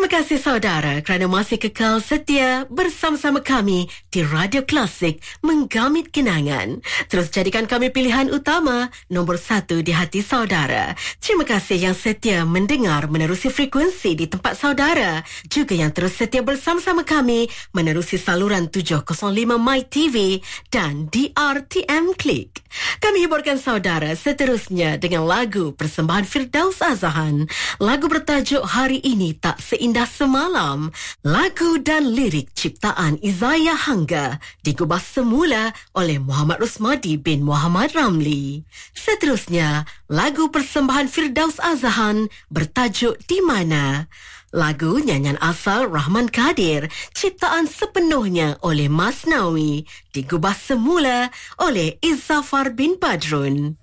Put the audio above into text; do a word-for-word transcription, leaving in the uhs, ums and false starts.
kasih saudara kerana masih kekal setia bersama-sama kami di Radio Klasik Menggamit Kenangan. Terus jadikan kami pilihan utama nombor satu di hati saudara. Terima kasih yang setia mendengar menerusi frekuensi di tempat saudara. Juga yang terus setia bersama-sama kami menerusi saluran tujuh kosong lima My T V dan D R T M Klik. Kami hiburkan saudara seterusnya dengan lagu persembahan Firdaus Azahan. Lagu bertajuk Hari Ini Tak Seindah Semalam. Lagu dan lirik ciptaan Izaya Hangga digubah semula oleh Muhammad Rosmadi bin Muhammad Ramli. Seterusnya, lagu persembahan Firdaus Azahan bertajuk Di Mana. Lagu nyanyian asal Rahman Kadir, ciptaan sepenuhnya oleh Mas Nawi, digubah semula oleh Izzafar bin Badrun.